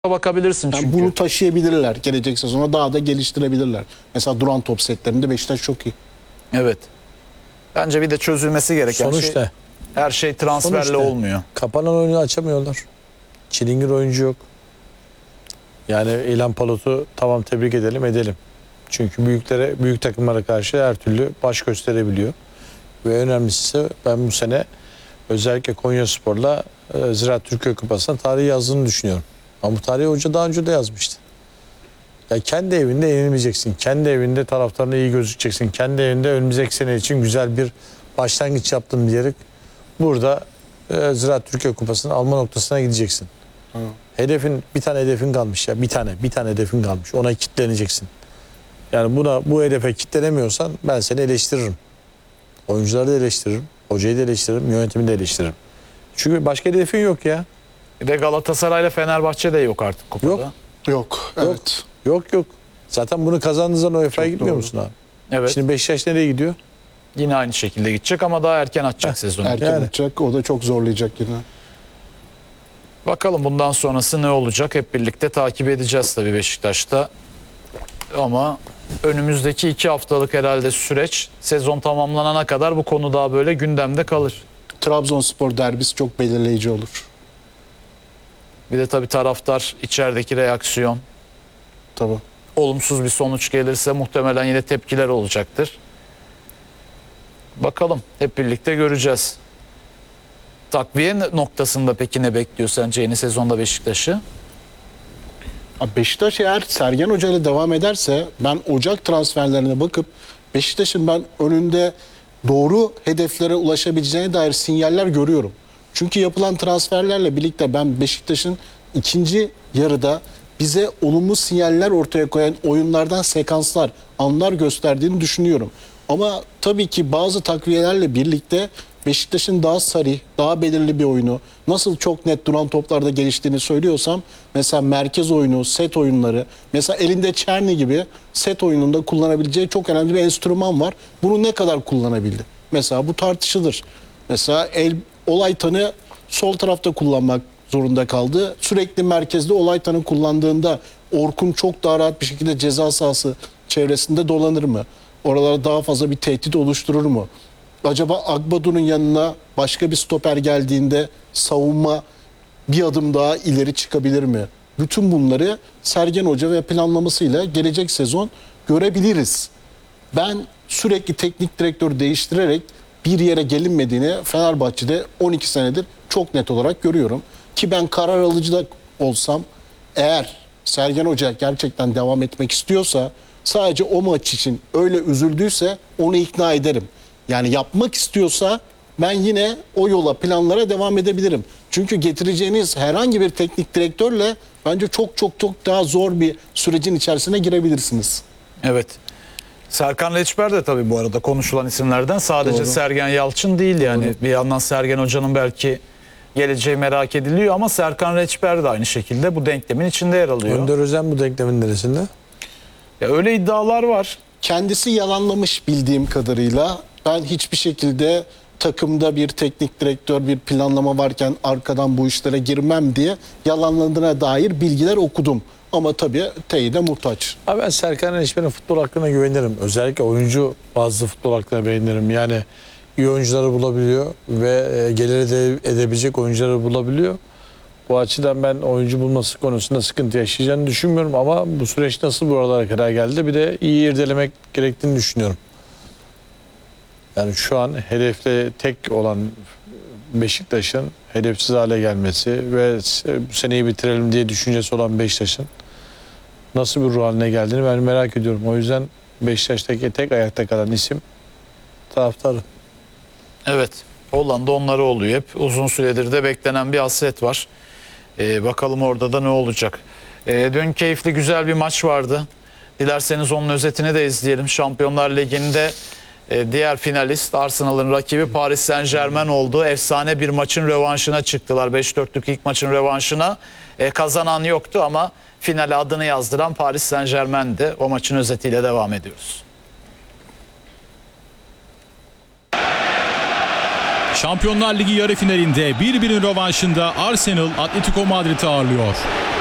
bakabilirsin çünkü. Yani bunu taşıyabilirler gelecek sezona, daha da geliştirebilirler. Mesela duran top setlerinde Beşiktaş çok iyi. Evet. Bence bir de çözülmesi gereken Sonuçta. her şey transferle Sonuçta olmuyor. Kapanan oyunu açamıyorlar. Çilingir oyuncu yok. Yani İlhan Palut'u tamam, tebrik edelim. Çünkü büyük takımlara karşı her türlü baş gösterebiliyor. Ve önemlisi, ben bu sene özellikle Konyaspor'la Ziraat Türkiye Kupası'na tarihi yazdığını düşünüyorum. Ama bu tarihi hoca daha önce de yazmıştı. Ya kendi evinde yenilmeyeceksin. Kendi evinde taraftarına iyi gözükeceksin. Kendi evinde önümüzdeki sene için güzel bir başlangıç yaptım diyerek burada Ziraat Türkiye Kupası'nı alma noktasına gideceksin. Bir tane hedefin kalmış ya. Bir tane hedefin kalmış. Ona kitleneceksin. Yani bu hedefe kitlenemiyorsan ben seni eleştiririm. Oyuncuları da eleştiririm. Hocayı da eleştiririm. Yönetimi de eleştiririm. Çünkü başka hedefin yok ya. Bir de Galatasaray'la Fenerbahçe de yok artık kupada. Yok. Yok. Evet. Yok. Zaten bunu kazandığın zaman UEFA'ya gitmiyor musun abi? Evet. Şimdi Beşiktaş nereye gidiyor? Yine aynı şekilde gidecek ama daha erken açacak sezonu. Erken Yani. olacak. O da çok zorlayacak yine. Bakalım bundan sonrası ne olacak? Hep birlikte takip edeceğiz tabii Beşiktaş'ta. Ama önümüzdeki 2 haftalık herhalde süreç, sezon tamamlanana kadar bu konu daha böyle gündemde kalır. Trabzonspor derbisi çok belirleyici olur. Bir de tabii taraftar, içerideki reaksiyon. Tabii. Olumsuz bir sonuç gelirse muhtemelen yine tepkiler olacaktır. Bakalım, hep birlikte göreceğiz. Takviye noktasında peki ne bekliyor sence yeni sezonda Beşiktaş'ı? Beşiktaş eğer Sergen Hoca ile devam ederse, ben Ocak transferlerine bakıp Beşiktaş'ın ben önünde doğru hedeflere ulaşabileceğine dair sinyaller görüyorum. Çünkü yapılan transferlerle birlikte ben Beşiktaş'ın ikinci yarıda bize olumlu sinyaller ortaya koyan oyunlardan sekanslar, anlar gösterdiğini düşünüyorum. Ama tabii ki bazı takviyelerle birlikte Beşiktaş'ın daha sarih, daha belirli bir oyunu, nasıl çok net duran toplarda geliştiğini söylüyorsam, mesela merkez oyunu, set oyunları, mesela elinde Çerni gibi set oyununda kullanabileceği çok önemli bir enstrüman var. Bunu ne kadar kullanabildi? Mesela bu tartışılır. Mesela Olaytan'ı sol tarafta kullanmak zorunda kaldı. Sürekli merkezde Olaytan'ı kullandığında Orkun çok daha rahat bir şekilde ceza sahası çevresinde dolanır mı? Oralara daha fazla bir tehdit oluşturur mu? Acaba Agbadu'nun yanına başka bir stoper geldiğinde savunma bir adım daha ileri çıkabilir mi? Bütün bunları Sergen Hoca ve planlamasıyla gelecek sezon görebiliriz. Ben sürekli teknik direktör değiştirerek bir yere gelinmediğini Fenerbahçe'de 12 senedir çok net olarak görüyorum. Ki ben karar alıcı da olsam, eğer Sergen Hoca gerçekten devam etmek istiyorsa, sadece o maç için öyle üzüldüyse onu ikna ederim. Yani yapmak istiyorsa ben yine o yola, planlara devam edebilirim. Çünkü getireceğiniz herhangi bir teknik direktörle bence çok daha zor bir sürecin içerisine girebilirsiniz. Evet. Serkan Leçber de tabii bu arada konuşulan isimlerden, sadece Doğru. Sergen Yalçın değil yani. Doğru. Bir yandan Sergen Hoca'nın belki geleceği merak ediliyor ama Serkan Leçber de aynı şekilde bu denklemin içinde yer alıyor. Önder Özen bu denklemin neresinde? Ya öyle iddialar var. Kendisi yalanlamış bildiğim kadarıyla. Ben hiçbir şekilde takımda bir teknik direktör, bir planlama varken arkadan bu işlere girmem diye yalanladığına dair bilgiler okudum. Ama tabii teyide muhtaç. Abi ben Serkan Reçber'in futbol hakkına güvenirim. Özellikle oyuncu bazı futbol hakkına beğenirim. Yani iyi oyuncuları bulabiliyor ve gelir edebilecek oyuncuları bulabiliyor. Bu açıdan ben oyuncu bulması konusunda sıkıntı yaşayacağını düşünmüyorum ama bu süreç nasıl buralara kadar geldi, bir de iyi irdelemek gerektiğini düşünüyorum. Yani şu an hedefte tek olan Beşiktaş'ın hedefsiz hale gelmesi ve bu seneyi bitirelim diye düşüncesi olan Beşiktaş'ın nasıl bir ruh haline geldiğini ben merak ediyorum. O yüzden Beşiktaş'taki tek ayakta kalan isim taraftarı. Evet. Hollanda onları oluyor hep. Uzun süredir de beklenen bir hasret var. Bakalım orada da ne olacak. Dün keyifli güzel bir maç vardı. Dilerseniz onun özetini de izleyelim. Şampiyonlar Ligi'nde diğer finalist Arsenal'ın rakibi Paris Saint-Germain oldu. Efsane bir maçın rövanşına çıktılar. 5-4'lük ilk maçın rövanşına. Kazanan yoktu ama finale adını yazdıran Paris Saint-Germain'di. O maçın özetiyle devam ediyoruz. Şampiyonlar Ligi yarı finalinde 1-1'in rövanşında Arsenal Atletico Madrid'i ağırlıyor.